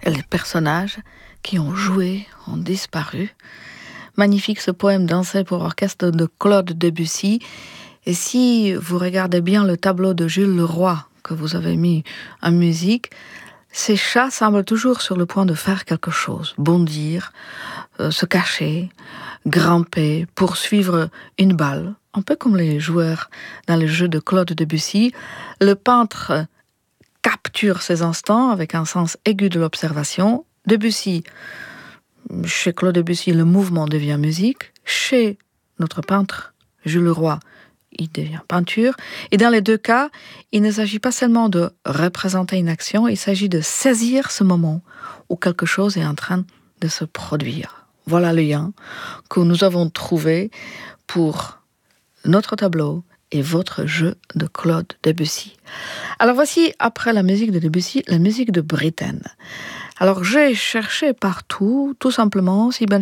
les personnages qui ont joué ont disparu. Magnifique ce poème dansé pour orchestre de Claude Debussy. Et si vous regardez bien le tableau de Jules Leroy que vous avez mis en musique, ces chats semblent toujours sur le point de faire quelque chose, bondir, se cacher, grimper, poursuivre une balle, un peu comme les joueurs dans les jeux de Claude Debussy. Le peintre capture ces instants avec un sens aigu de l'observation. Chez Claude Debussy, le mouvement devient musique. Chez notre peintre, Jules Leroy, il devient peinture. Et dans les deux cas, il ne s'agit pas seulement de représenter une action, il s'agit de saisir ce moment où quelque chose est en train de se produire. Voilà le lien que nous avons trouvé pour notre tableau et votre jeu de Claude Debussy. Alors voici, après la musique de Debussy, la musique de Britten. Alors j'ai cherché partout, tout simplement, si Ben